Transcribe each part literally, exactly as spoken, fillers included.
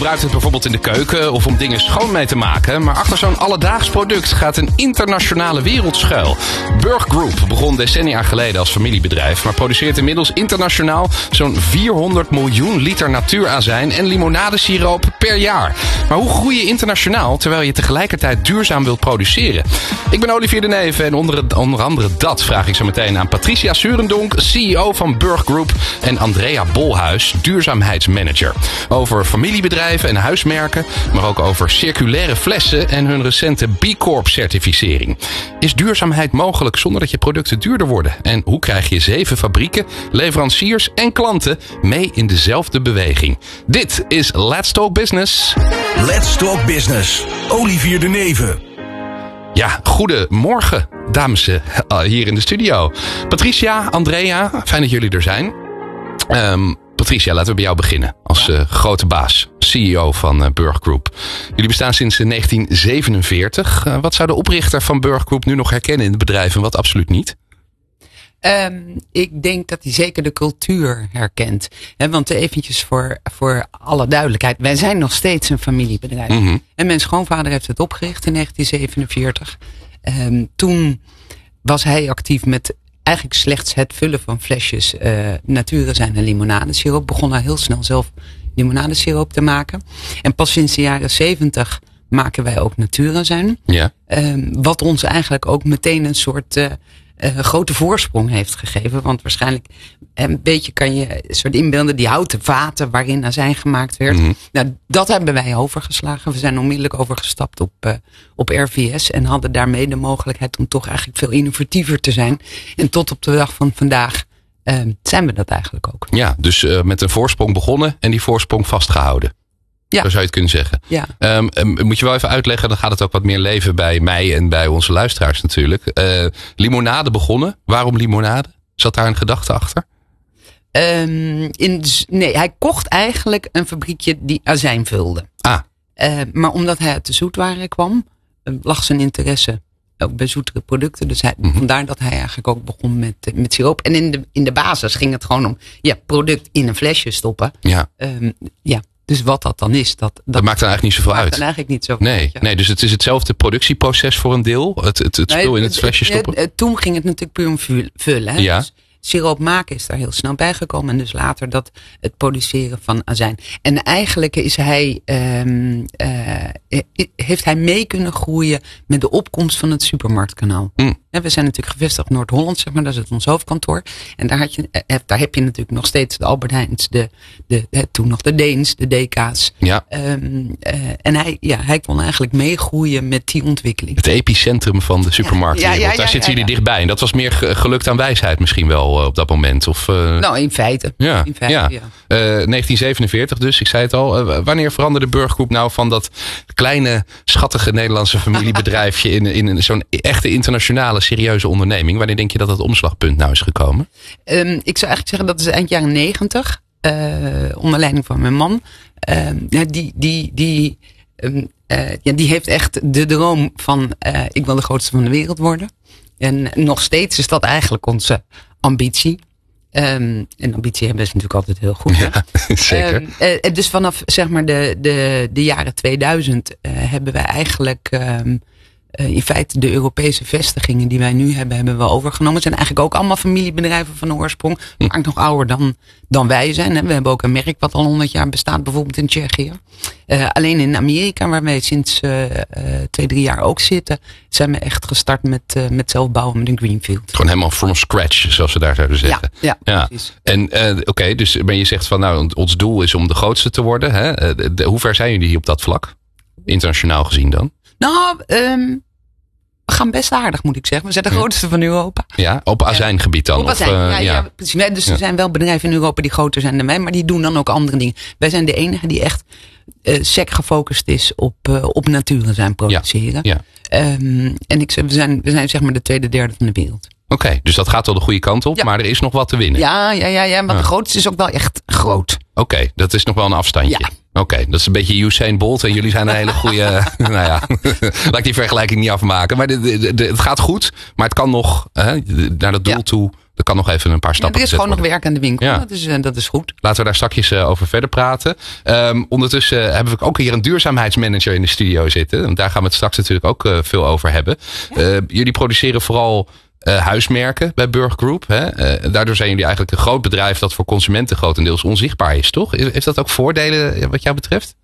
gebruikt het bijvoorbeeld in de keuken of om dingen schoon mee te maken. Maar achter zo'n alledaags product gaat een internationale wereld schuil. Burg Group begon decennia geleden als familiebedrijf, maar produceert inmiddels internationaal zo'n vierhonderd miljoen liter natuurazijn en limonadesiroop per jaar. Maar hoe groei je internationaal terwijl je tegelijkertijd duurzaam wilt produceren? Ik ben Olivier de Neve en onder, onder andere dat vraag ik zo meteen aan Patricia Surendonk, C E O van Burg Group, en Andrea Bolhuis, duurzaamheidsmanager. Over familiebedrijven en huismerken, maar ook over circulaire flessen en hun recente B Corp certificering. Is duurzaamheid mogelijk zonder dat je producten duurder worden? En hoe krijg je zeven fabrieken, leveranciers en klanten mee in dezelfde beweging? Dit is Let's Talk Business. Let's Talk Business. Olivier de Neve. Ja, goedemorgen, dames uh, hier in de studio. Patricia, Andrea, fijn dat jullie er zijn. Um, Patricia, laten we bij jou beginnen als uh, grote baas, C E O van uh, Burg Group. Jullie bestaan sinds uh, negentien zevenenveertig. Uh, wat zou de oprichter van Burg Group nu nog herkennen in het bedrijf en wat absoluut niet? Um, ik denk dat hij zeker de cultuur herkent. He, want eventjes voor, voor alle duidelijkheid. Wij zijn nog steeds een familiebedrijf. Mm-hmm. En mijn schoonvader heeft het opgericht in negentien zevenenveertig. Um, toen was hij actief met eigenlijk slechts het vullen van flesjes uh, natuurazijn en limonadesiroop. Begon hij heel snel zelf limonadesiroop te maken. En pas sinds de jaren zeventig maken wij ook natuurazijn. Ja. Um, wat ons eigenlijk ook meteen een soort Uh, Uh, grote voorsprong heeft gegeven. Want waarschijnlijk een beetje kan je een soort inbeelden die houten vaten waarin azijn gemaakt werd. Mm-hmm. Nou, dat hebben wij overgeslagen. We zijn onmiddellijk overgestapt op, uh, op R V S en hadden daarmee de mogelijkheid om toch eigenlijk veel innovatiever te zijn. En tot op de dag van vandaag uh, zijn we dat eigenlijk ook. Ja, dus uh, met een voorsprong begonnen en die voorsprong vastgehouden. Ja. Zo zou je het kunnen zeggen. Ja. Um, um, moet je wel even uitleggen, dan gaat het ook wat meer leven bij mij en bij onze luisteraars natuurlijk. Uh, limonade begonnen. Waarom limonade? Zat daar een gedachte achter? Um, in, nee, hij kocht eigenlijk een fabriekje die azijn vulde. Ah. Uh, maar omdat hij uit de zoetwaren kwam, uh, lag zijn interesse ook bij zoetere producten. Dus hij, mm-hmm. vandaar dat hij eigenlijk ook begon met, uh, met siroop. En in de, in de basis ging het gewoon om ja, product in een flesje stoppen. Ja. Um, ja. Dus wat dat dan is, dat, dat, dat maakt dan eigenlijk niet zoveel maakt uit. Dan eigenlijk niet zoveel nee, uit, ja. nee, dus het is hetzelfde productieproces voor een deel. Het, het, het spul nee, in het flesje stoppen. Het, het, toen ging het natuurlijk puur om vullen. Hè? Ja. Dus siroop maken is daar heel snel bijgekomen. En dus later dat het produceren van azijn. En eigenlijk is hij, um, uh, heeft hij mee kunnen groeien met de opkomst van het supermarktkanaal. Mm. We zijn natuurlijk gevestigd in Noord-Holland, zeg maar, dat is het ons hoofdkantoor. En daar, had je, daar heb je natuurlijk nog steeds de Albert Heijns, de, de, de, toen nog de Deens, de D K's. Ja. Um, uh, en hij, ja, hij kon eigenlijk meegroeien met die ontwikkeling. Het epicentrum van de supermarktwereld, ja, ja, ja, daar ja, zitten ja, jullie ja. dichtbij. En dat was meer gelukt aan wijsheid misschien wel uh, op dat moment. Of, uh... Nou, in feite. Ja, in feite, ja. ja. Uh, negentien zevenenveertig dus, ik zei het al. Uh, wanneer veranderde Burg Group nou van dat kleine, schattige Nederlandse familiebedrijfje in, in zo'n echte internationale serieuze onderneming? Wanneer denk je dat het omslagpunt nou is gekomen? Um, ik zou eigenlijk zeggen dat is eind jaren negentig. Uh, onder leiding van mijn man. Uh, ja, die, die, die, um, uh, ja, die heeft echt de droom van uh, ik wil de grootste van de wereld worden. En nog steeds is dat eigenlijk onze ambitie. Um, en ambitie hebben is natuurlijk altijd heel goed. Ja, zeker. Um, uh, dus vanaf zeg maar de, de, de jaren tweeduizend uh, hebben wij eigenlijk Um, Uh, in feite de Europese vestigingen die wij nu hebben, hebben we overgenomen. Het zijn eigenlijk ook allemaal familiebedrijven van de oorsprong. Hm. Maar nog ouder dan, dan wij zijn. Hè. We hebben ook een merk wat al honderd jaar bestaat, bijvoorbeeld in Tsjechië. Uh, alleen in Amerika, waar wij sinds uh, uh, twee, drie jaar ook zitten, zijn we echt gestart met, uh, met zelf bouwen met een greenfield. Gewoon helemaal from scratch, zoals ze daar zouden zeggen. Ja, ja, ja. Precies. En uh, oké, okay, dus maar je zegt van nou, ons doel is om de grootste te worden. Hè? Uh, de, hoe ver zijn jullie op dat vlak? Internationaal gezien dan? Nou, um, we gaan best aardig, moet ik zeggen. We zijn de grootste van Europa. Ja, op azijngebied dan? Op azijn, of, uh, ja, ja. ja, precies. Nee, dus ja. Er zijn wel bedrijven in Europa die groter zijn dan wij, maar die doen dan ook andere dingen. Wij zijn de enige die echt uh, sec gefocust is op, uh, op natuurazijn produceren. Ja, ja. Um, en ik, we, zijn, we zijn zeg maar de tweede, derde van de wereld. Oké, okay, dus dat gaat wel de goede kant op, ja. Maar er is nog wat te winnen. Ja, ja, ja, ja maar ja. De grootste is ook wel echt groot. Oké, okay, dat is nog wel een afstandje. Ja. Oké, okay, dat is een beetje Usain Bolt en jullie zijn een hele goede. nou ja, laat ik die vergelijking niet afmaken. Maar de, de, de, het gaat goed, maar het kan nog hè, naar dat doel ja. toe er kan nog even een paar stappen ja, er is gezet gewoon worden. nog werk aan de winkel. Ja. Dat, is, uh, dat is goed. Laten we daar straks uh, over verder praten. Um, ondertussen hebben we ook hier een duurzaamheidsmanager in de studio zitten. En daar gaan we het straks natuurlijk ook uh, veel over hebben. Ja. Uh, jullie produceren vooral uh, huismerken bij Burg Group. Hè? Uh, daardoor zijn jullie eigenlijk een groot bedrijf dat voor consumenten grotendeels onzichtbaar is, toch? Heeft dat ook voordelen wat jou betreft?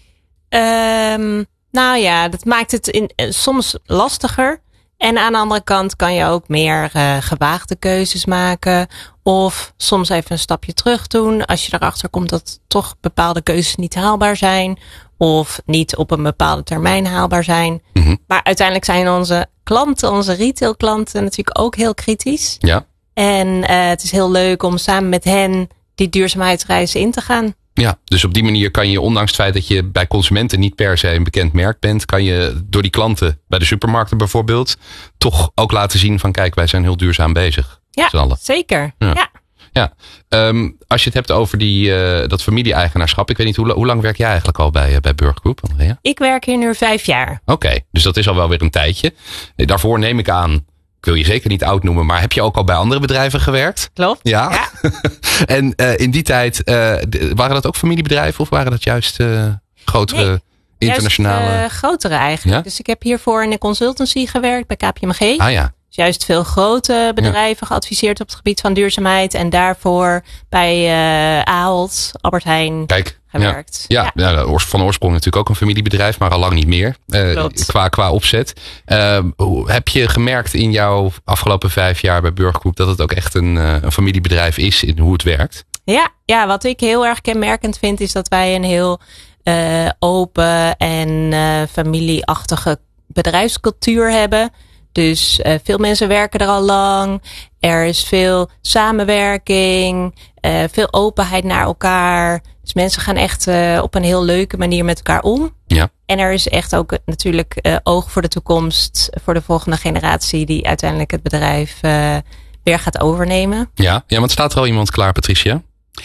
Um, nou ja, dat maakt het in, uh, soms lastiger. En aan de andere kant kan je ook meer uh, gewaagde keuzes maken. Of soms even een stapje terug doen. Als je erachter komt dat toch bepaalde keuzes niet haalbaar zijn. Of niet op een bepaalde termijn haalbaar zijn. Mm-hmm. Maar uiteindelijk zijn onze klanten, onze retailklanten natuurlijk ook heel kritisch. Ja. En uh, het is heel leuk om samen met hen die duurzaamheidsreis in te gaan. Ja, dus op die manier kan je, ondanks het feit dat je bij consumenten niet per se een bekend merk bent, kan je door die klanten bij de supermarkten bijvoorbeeld toch ook laten zien van kijk, wij zijn heel duurzaam bezig. Ja, zeker. Ja. ja. ja. Um, als je het hebt over die, uh, dat familie-eigenaarschap, ik weet niet, hoe, hoe lang werk jij eigenlijk al bij, uh, bij Burg Group, Andrea? Ik werk hier nu vijf jaar. Oké, okay, dus dat is al wel weer een tijdje. Daarvoor neem ik aan, ik wil je zeker niet oud noemen, maar heb je ook al bij andere bedrijven gewerkt? Klopt. Ja. ja. en uh, in die tijd, uh, waren dat ook familiebedrijven of waren dat juist uh, grotere, nee, internationale? Juist, uh, grotere eigenlijk. Ja? Dus ik heb hiervoor in de consultancy gewerkt bij K P M G. Ah ja. Dus juist veel grote bedrijven ja. geadviseerd op het gebied van duurzaamheid. En daarvoor bij uh, Ahold, Albert Heijn Kijk, gewerkt. Ja, ja. ja, van oorsprong natuurlijk ook een familiebedrijf, maar al lang niet meer. Uh, qua, qua opzet. Uh, hoe, heb je gemerkt in jouw afgelopen vijf jaar bij Burg Group dat het ook echt een, uh, een familiebedrijf is in hoe het werkt? Ja, ja, wat ik heel erg kenmerkend vind is dat wij een heel uh, open en uh, familieachtige bedrijfscultuur hebben. Dus uh, veel mensen werken er al lang. Er is veel samenwerking. Uh, veel openheid naar elkaar. Dus mensen gaan echt uh, op een heel leuke manier met elkaar om. Ja. En er is echt ook natuurlijk uh, oog voor de toekomst. Voor de volgende generatie die uiteindelijk het bedrijf uh, weer gaat overnemen. Ja, ja, want staat er al iemand klaar, Patricia?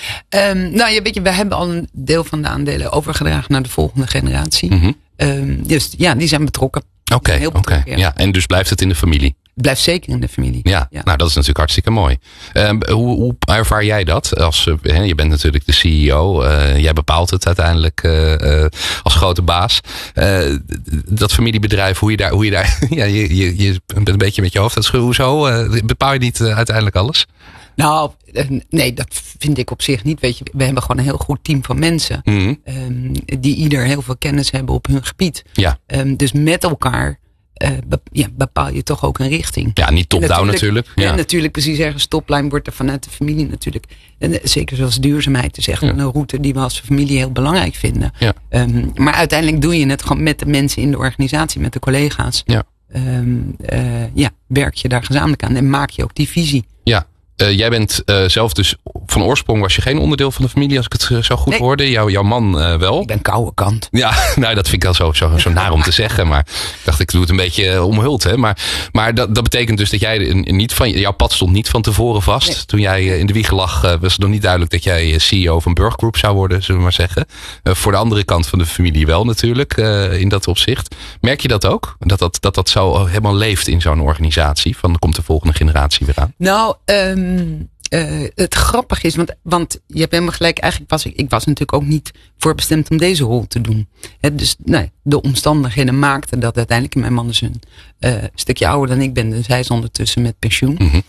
Um, nou, je weet je, we hebben al een deel van de aandelen overgedragen naar de volgende generatie. Mm-hmm. Um, dus ja, die zijn betrokken. Oké, okay, oké. Okay. Ja. ja, en dus blijft het in de familie? Blijft zeker in de familie. Ja, ja. Nou dat is natuurlijk hartstikke mooi. Um, hoe, hoe ervaar jij dat? Als, uh, he, je bent natuurlijk de C E O. Uh, jij bepaalt het uiteindelijk uh, uh, als grote baas. Uh, dat familiebedrijf, hoe je daar... Hoe je, daar ja, je, je, je bent een beetje met je hoofd aan het schudden. Hoezo? Uh, bepaal je niet uh, uiteindelijk alles? Nou, nee, dat vind ik op zich niet. Weet je, we hebben gewoon een heel goed team van mensen. Mm-hmm. Um, die ieder heel veel kennis hebben op hun gebied. Ja. Um, dus met elkaar uh, be- ja, bepaal je toch ook een richting. Ja, niet top-down natuurlijk. Ja. Ja. natuurlijk precies ergens toplijn wordt er vanuit de familie natuurlijk. En zeker zoals duurzaamheid is echt ja. een route die we als familie heel belangrijk vinden. Ja. Um, maar uiteindelijk doe je het gewoon met de mensen in de organisatie, met de collega's. Ja. Um, uh, ja, werk je daar gezamenlijk aan en maak je ook die visie. Ja. Uh, jij bent uh, zelf dus, van oorsprong was je geen onderdeel van de familie, als ik het uh, zo goed nee. hoorde. Jou, jouw man uh, wel. Ik ben koude kant. Ja, nou dat vind ik wel zo, zo, zo naar om te zeggen. Maar ik dacht, ik doe het een beetje uh, omhuld. Hè? Maar, maar dat, dat betekent dus dat jij niet van, jouw pad stond niet van tevoren vast. Nee. Toen jij uh, in de wieg lag, uh, was het nog niet duidelijk dat jij C E O van Burg Group zou worden, zullen we maar zeggen. Uh, voor de andere kant van de familie wel natuurlijk, uh, in dat opzicht. Merk je dat ook? Dat dat, dat, dat zo helemaal leeft in zo'n organisatie? Van, komt de volgende generatie weer aan? Nou, um... Uh, het grappig is, want, want je hebt helemaal gelijk, eigenlijk was ik, ik was natuurlijk ook niet voorbestemd om deze rol te doen. He, dus nee, de omstandigheden maakten dat uiteindelijk, mijn man is een uh, stukje ouder dan ik ben, dus hij is ondertussen met pensioen. Mm-hmm.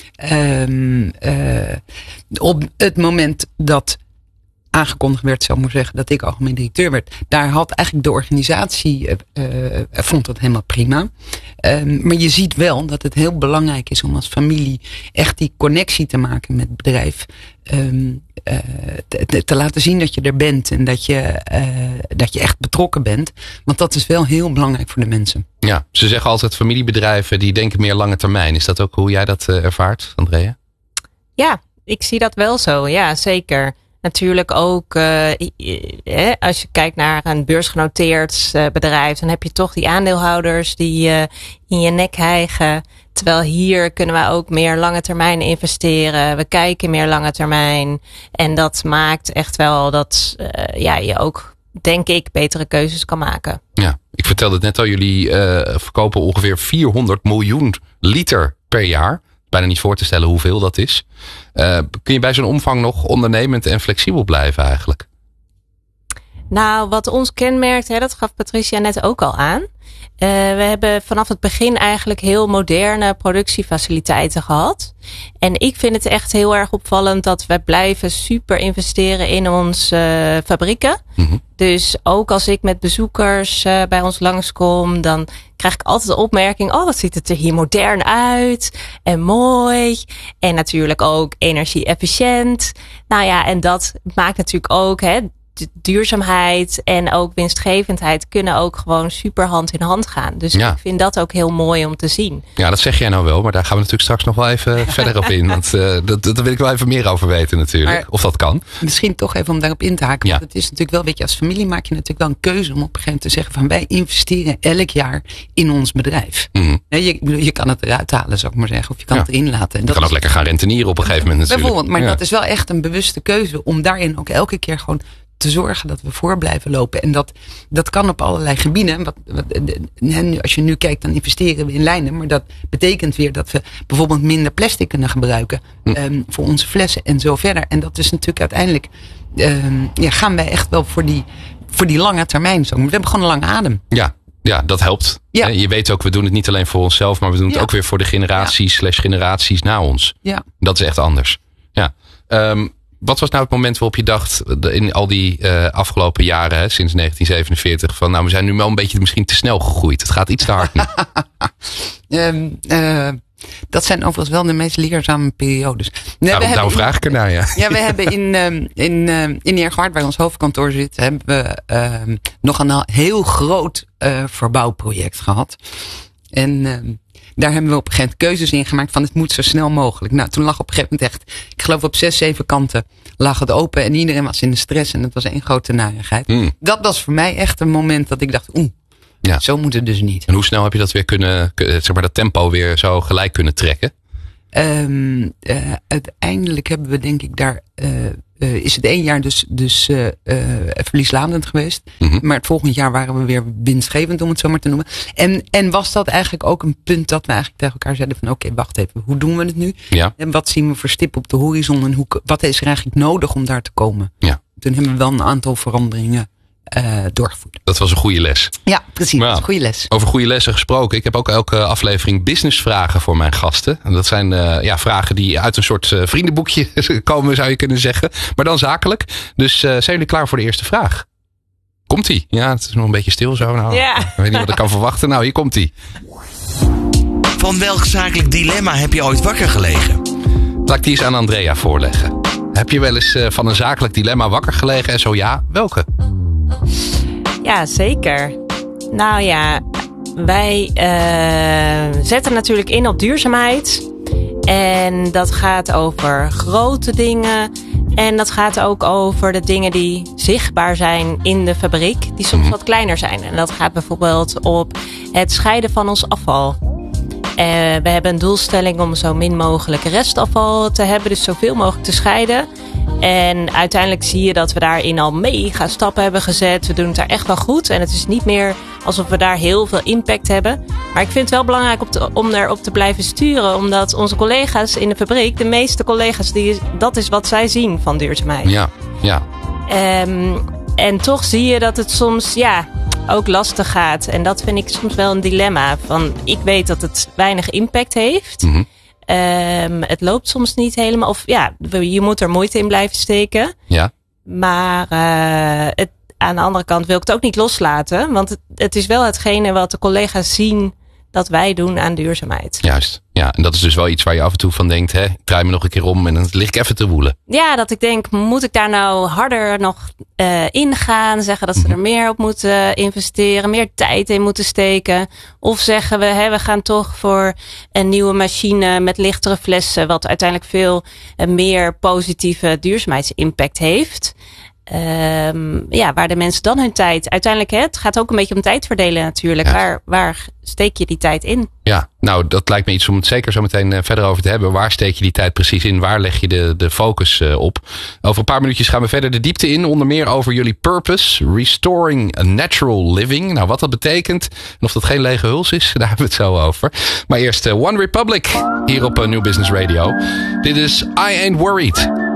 Um, uh, op het moment dat aangekondigd werd, zou ik maar zeggen, dat ik algemeen directeur werd. Daar had eigenlijk de organisatie, uh, uh, vond dat helemaal prima. Um, maar je ziet wel dat het heel belangrijk is om als familie echt die connectie te maken met het bedrijf. Um, uh, te, te laten zien dat je er bent en dat je, uh, dat je echt betrokken bent. Want dat is wel heel belangrijk voor de mensen. Ja, ze zeggen altijd familiebedrijven die denken meer lange termijn. Is dat ook hoe jij dat uh, ervaart, Andrea? Ja, ik zie dat wel zo. Ja, zeker. Natuurlijk ook, uh, eh, als je kijkt naar een beursgenoteerd uh, bedrijf, dan heb je toch die aandeelhouders die uh, in je nek hijgen. Terwijl hier kunnen we ook meer lange termijn investeren. We kijken meer lange termijn. En dat maakt echt wel dat uh, ja, je ook, denk ik, betere keuzes kan maken. Ja, ik vertelde het net al, jullie uh, verkopen ongeveer vierhonderd miljoen liter per jaar. bijna niet voor te stellen hoeveel dat is. Uh, kun je bij zo'n omvang nog ondernemend en flexibel blijven eigenlijk? Nou, wat ons kenmerkt, hè, dat gaf Patricia net ook al aan. Uh, we hebben vanaf het begin eigenlijk heel moderne productiefaciliteiten gehad. En ik vind het echt heel erg opvallend dat we blijven super investeren in onze uh, fabrieken. Mm-hmm. Dus ook als ik met bezoekers uh, bij ons langskom, dan krijg ik altijd de opmerking, oh, wat ziet het er hier modern uit en mooi. En natuurlijk ook energie-efficiënt. Nou ja, en dat maakt natuurlijk ook, hè, de duurzaamheid en ook winstgevendheid kunnen ook gewoon super hand in hand gaan. Dus ja. ik vind dat ook heel mooi om te zien. Ja, dat zeg jij nou wel, maar daar gaan we natuurlijk straks nog wel even verder op in. Want uh, dat, dat wil ik wel even meer over weten natuurlijk. Maar of dat kan. Misschien toch even om daarop in te haken. Ja. Want het is natuurlijk wel, weet je, als familie maak je natuurlijk wel een keuze om op een gegeven moment te zeggen van wij investeren elk jaar in ons bedrijf. Mm-hmm. Je, je kan het eruit halen, zou ik maar zeggen. Of je kan ja. het erin laten. En je dat kan ook is, lekker gaan rentenieren op een gegeven moment natuurlijk. Bijvoorbeeld, maar ja. dat is wel echt een bewuste keuze om daarin ook elke keer gewoon te zorgen dat we voor blijven lopen. En dat, dat kan op allerlei gebieden. Wat, wat, als je nu kijkt, dan investeren we in lijnen. Maar dat betekent weer dat we bijvoorbeeld minder plastic kunnen gebruiken. Hm. Um, voor onze flessen en zo verder. En dat is natuurlijk uiteindelijk, um, ja, gaan wij echt wel voor die, voor die lange termijn. Zo. We hebben gewoon een lange adem. Ja. Ja, dat helpt. Ja. Je weet ook, we doen het niet alleen voor onszelf, maar we doen het ja. ook weer voor de generaties ja. slash generaties na ons. Ja. Dat is echt anders. Ja. Um, Wat was nou het moment waarop je dacht, in al die uh, afgelopen jaren, hè, sinds negentien zevenenveertig, van nou, we zijn nu wel een beetje misschien te snel gegroeid. Het gaat iets te hard nu. um, uh, dat zijn overigens wel de meest leerzame periodes. Nee, daarom daarom vraag in, ik ernaar, ja. Ja, we hebben in, um, in, um, in Eergewaard, waar ons hoofdkantoor zit, hebben we um, nog een heel groot uh, verbouwproject gehad. En um, daar hebben we op een gegeven moment keuzes in gemaakt van het moet zo snel mogelijk. Nou, toen lag op een gegeven moment echt, ik geloof op zes, zeven kanten lag het open en iedereen was in de stress en het was één grote narigheid. Mm. Dat was voor mij echt een moment dat ik dacht, oeh, ja. zo moet het dus niet. En hoe snel heb je dat weer kunnen, zeg maar dat tempo weer zo gelijk kunnen trekken? Um, uh, uiteindelijk hebben we denk ik daar, uh, uh, is het één jaar dus, dus uh, uh, verliesladend geweest. Mm-hmm. Maar het volgende jaar waren we weer winstgevend, om het zo maar te noemen. En, en was dat eigenlijk ook een punt dat we eigenlijk tegen elkaar zeiden van oké, okay, wacht even, hoe doen we het nu? Ja. En wat zien we voor stip op de horizon en hoe, wat is er eigenlijk nodig om daar te komen? Ja. Toen hebben we wel een aantal veranderingen Uh, doorgevoerd. Dat was een goede les. Ja, precies. Nou, dat is een goede les. Over goede lessen gesproken. Ik heb ook elke aflevering businessvragen voor mijn gasten. En dat zijn uh, ja, vragen die uit een soort uh, vriendenboekje komen, zou je kunnen zeggen. Maar dan zakelijk. Dus uh, zijn jullie klaar voor de eerste vraag? Komt-ie? Ja, het is nog een beetje stil zo. Nou, ja. Ik weet niet wat ik kan verwachten. Nou, hier komt-ie. Van welk zakelijk dilemma heb je ooit wakker gelegen? Laat ik die eens aan Andrea voorleggen. Heb je wel eens uh, van een zakelijk dilemma wakker gelegen? En zo ja, welke? Ja, zeker. Nou ja, wij uh, zetten natuurlijk in op duurzaamheid. En dat gaat over grote dingen. En dat gaat ook over de dingen die zichtbaar zijn in de fabriek. Die soms wat kleiner zijn. En dat gaat bijvoorbeeld op het scheiden van ons afval. Uh, we hebben een doelstelling om zo min mogelijk restafval te hebben. Dus zoveel mogelijk te scheiden. En uiteindelijk zie je dat we daarin al mega stappen hebben gezet. We doen het daar echt wel goed. En het is niet meer alsof we daar heel veel impact hebben. Maar ik vind het wel belangrijk om, te, om erop te blijven sturen. Omdat onze collega's in de fabriek, de meeste collega's, die, dat is wat zij zien van duurzaamheid. Ja, ja. Um, en toch zie je dat het soms ja, ook lastig gaat. En dat vind ik soms wel een dilemma. Van, ik weet dat het weinig impact heeft. Mm-hmm. Um, het loopt soms niet helemaal. Of ja, je moet er moeite in blijven steken. Ja. Maar uh, het, aan de andere kant wil ik het ook niet loslaten. Want het, het is wel hetgene wat de collega's zien dat wij doen aan duurzaamheid. Juist. Ja, en dat is dus wel iets waar je af en toe van denkt, hè, ik draai me nog een keer om en dan lig ik even te woelen. Ja, dat ik denk, moet ik daar nou harder nog uh, in gaan? Zeggen dat ze mm-hmm. er meer op moeten investeren, meer tijd in moeten steken? Of zeggen we, hè, we gaan toch voor een nieuwe machine met lichtere flessen, wat uiteindelijk veel uh, meer positieve duurzaamheidsimpact heeft. Um, ja, waar de mensen dan hun tijd... Uiteindelijk, hè, het gaat ook een beetje om tijd verdelen natuurlijk. Ja. Waar, waar steek je die tijd in? Ja, nou dat lijkt me iets om het zeker zo meteen uh, verder over te hebben. Waar steek je die tijd precies in? Waar leg je de, de focus uh, op? Over een paar minuutjes gaan we verder de diepte in. Onder meer over jullie purpose. Restoring a natural living. Nou, wat dat betekent. En of dat geen lege huls is. Daar hebben we het zo over. Maar eerst uh, One Republic. Hier op uh, New Business Radio. Dit is I Ain't Worried.